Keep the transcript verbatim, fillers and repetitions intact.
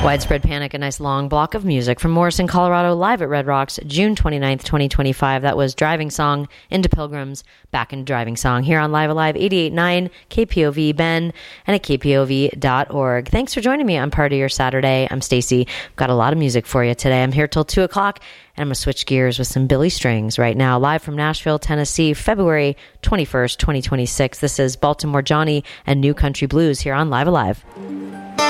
Widespread Panic, a nice long block of music from Morrison, Colorado, live at Red Rocks, June twenty-ninth, twenty twenty-five. That was Driving Song, Into Pilgrims, back in Driving Song, here on Live Alive, eighty-eight point nine, K P O V Ben, and at K P O V dot org. Thanks for joining me on Part of Your Saturday. I'm Stacy. I've got a lot of music for you today. I'm here till two o'clock, and I'm going to switch gears with some Billy Strings right now, live from Nashville, Tennessee, February twenty-first, twenty twenty-six. This is Baltimore Johnny and New Country Blues here on Live Alive.